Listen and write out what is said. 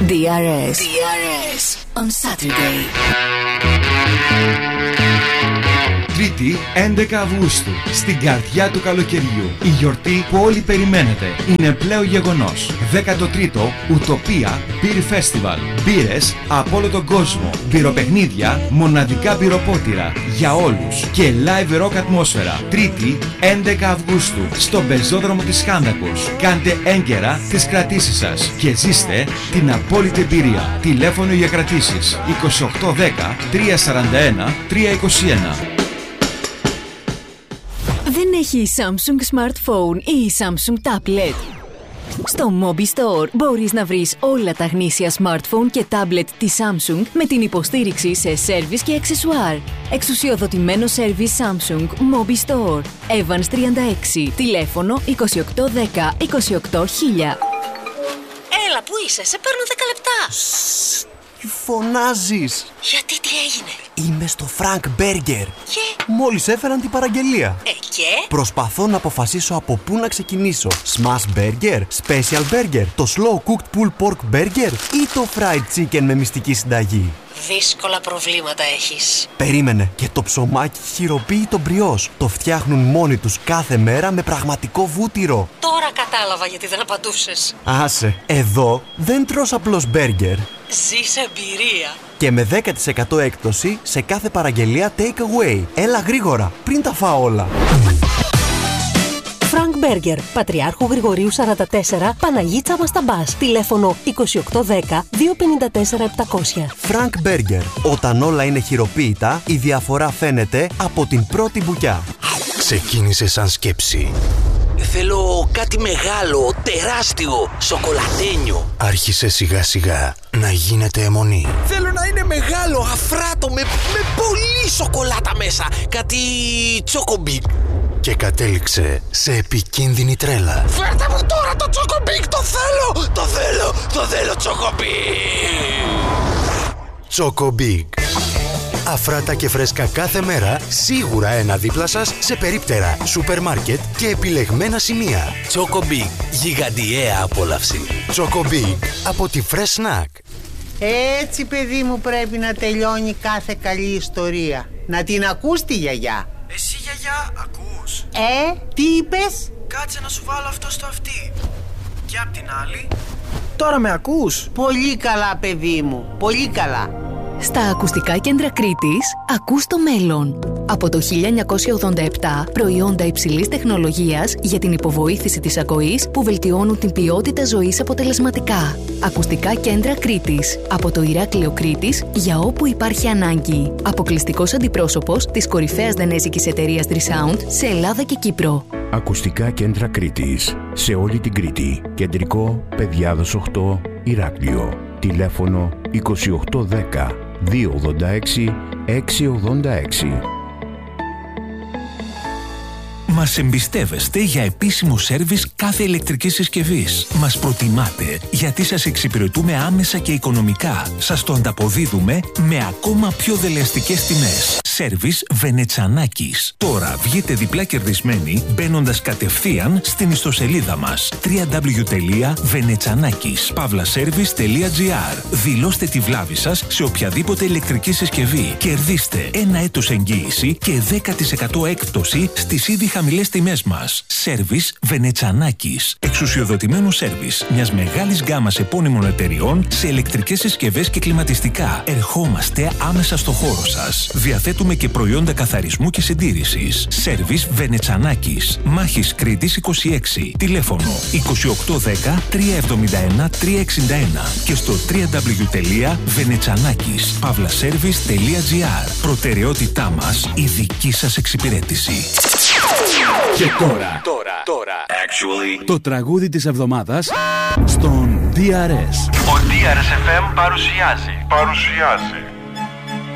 DRS on Saturday. Τρίτη 11 Αυγούστου, στην καρδιά του καλοκαιριού. Η γιορτή που όλοι περιμένετε είναι πλέον γεγονός. 13ο Ουτοπία Beer Festival. Μπύρες από όλο τον κόσμο. Μπυροπαιχνίδια, μοναδικά μπυροπότηρα για όλους και live rock ατμόσφαιρα. Τρίτη 11 Αυγούστου, στον πεζόδρομο της Χάνδακος. Κάντε έγκαιρα τις κρατήσεις σας και ζήστε την απόλυτη εμπειρία. Τηλέφωνο για κρατήσεις 2810 341 321. Δεν έχει Samsung Smartphone ή Samsung Tablet? Στο Mobi Store μπορείς να βρεις όλα τα γνήσια smartphone και tablet της Samsung με την υποστήριξη σε service και αξεσουάρ. Εξουσιοδοτημένο service Samsung Mobi Store. Evans 36. Τηλέφωνο 2810 28000. Έλα, πού είσαι? Σε παίρνω 10 λεπτά. Φωνάζεις? Γιατί, τι έγινε? Είμαι στο Frank Burger. Και? Μόλις έφεραν την παραγγελία. Και? Προσπαθώ να αποφασίσω από πού να ξεκινήσω. Smash Burger, Special Burger, το Slow Cooked Pulled Pork Burger ή το Fried Chicken με μυστική συνταγή? Δύσκολα προβλήματα έχεις. Περίμενε, και το ψωμάκι χειροποίητο μπριός. Το φτιάχνουν μόνοι τους κάθε μέρα με πραγματικό βούτυρο. Τώρα κατάλαβα γιατί δεν απαντούσες. Άσε, εδώ δεν τρως απλώς μπέργκερ. Ζεις εμπειρία. Και με 10% έκπτωση σε κάθε παραγγελία take away. Έλα γρήγορα, πριν τα φάω όλα. Frank Burger, Πατριάρχου Γρηγορίου 44, Παναγίτσα Μασταμπάς. Τηλέφωνο 2810 254 700. Frank Burger. Όταν όλα είναι χειροποίητα, η διαφορά φαίνεται από την πρώτη μπουκιά. Ξεκίνησε σαν σκέψη. Θέλω κάτι μεγάλο, τεράστιο, σοκολατένιο. Άρχισε σιγά σιγά να γίνεται αιμονή. Θέλω να είναι μεγάλο, αφράτο, με πολύ σοκολάτα μέσα. Κάτι τσόκομπικ. Και κατέληξε σε επικίνδυνη τρέλα. Φέρτε μου τώρα το τσόκομπικ, το θέλω τσόκομπικ. Τσόκομπικ. Αφράτα και φρέσκα κάθε μέρα, σίγουρα ένα δίπλα σας σε περίπτερα, σούπερ μάρκετ και επιλεγμένα σημεία. Τσόκομπικ, γιγαντιαία απόλαυση. Τσόκομπικ από τη Fresh Snack. Έτσι, παιδί μου, πρέπει να τελειώνει κάθε καλή ιστορία. Να την ακούς τη γιαγιά. Εσύ, γιαγιά, ακούς? Τι είπες? Κάτσε να σου βάλω αυτό στο αυτί. Και απ' την άλλη. Τώρα με ακούς? Πολύ καλά, παιδί μου, πολύ καλά. Στα ακουστικά κέντρα Κρήτης, ακούς το μέλλον. Από το 1987, προϊόντα υψηλής τεχνολογίας για την υποβοήθηση της ακοής που βελτιώνουν την ποιότητα ζωής αποτελεσματικά. Ακουστικά κέντρα Κρήτης. Από το Ηράκλειο Κρήτης για όπου υπάρχει ανάγκη. Αποκλειστικός αντιπρόσωπος της κορυφαίας δανέζικης εταιρείας Drisound σε Ελλάδα και Κύπρο. Ακουστικά κέντρα Κρήτης. Σε όλη την Κρήτη. Κεντρικό, Παιδιάδος 8, Ηράκλειο. Τηλέφωνο 2810 286 686. Μας εμπιστεύεστε για επίσημο σέρβις κάθε ηλεκτρικής συσκευής. Μας προτιμάτε γιατί σας εξυπηρετούμε άμεσα και οικονομικά. Σας το ανταποδίδουμε με ακόμα πιο δελεαστικές τιμές. Σέρβις Βενετσανάκης. Τώρα βγείτε διπλά κερδισμένοι μπαίνοντας κατευθείαν στην ιστοσελίδα μας www.venetsanakis.pavlaservice.gr. Δηλώστε τη βλάβη σας σε οποιαδήποτε ηλεκτρική συσκευή. Κερδίστε 1 έτος εγγύηση και 10% έκπτωση στις ήδη χαμηλές τιμές μας. Σέρβις Βενετσανάκης. Εξουσιοδοτημένο σέρβις μιας μεγάλης γκάμας επώνυμων εταιριών σε ηλεκτρικές συσκευές και κλιματιστικά. Ερχόμαστε άμεσα στο χώρο σας. Διαθέτουμε και προϊόντα καθαρισμού και συντήρησης. Σέρβις Βενετσανάκης. Μάχης Κρήτης 26. Τηλέφωνο 2810 371 361 και στο www.venetsanakis.pavlaservice.gr. Προτεραιότητά μας η δική σας εξυπηρέτηση. Και τώρα. Το τραγούδι της εβδομάδας στον DRS. Ο DRS FM παρουσιάζει